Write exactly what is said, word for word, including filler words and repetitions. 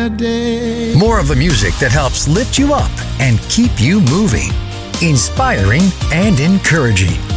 that day. More of the music that helps lift you up and keep you moving. Inspiring and encouraging.